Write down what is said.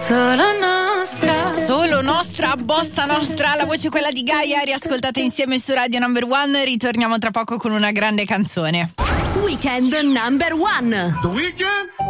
Solo nostra, bossa nostra, la voce quella di Gaia, riascoltate insieme su Radio Number One. Ritorniamo tra poco con una grande canzone. Weekend Number One. The Weeknd?